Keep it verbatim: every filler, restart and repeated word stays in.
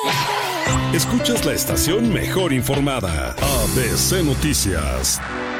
Escuchas la estación mejor informada, A B C Noticias.